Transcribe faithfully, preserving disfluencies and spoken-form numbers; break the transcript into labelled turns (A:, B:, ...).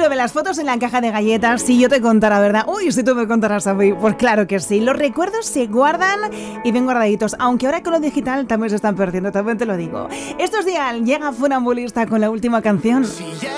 A: de las fotos en la caja de galletas, si yo te contara, ¿verdad? Uy, si tú me contaras a mí, pues claro que sí. Los recuerdos se guardan y bien guardaditos, aunque ahora con lo digital también se están perdiendo, también te lo digo. Estos días llega Funambulista con la última canción.
B: Si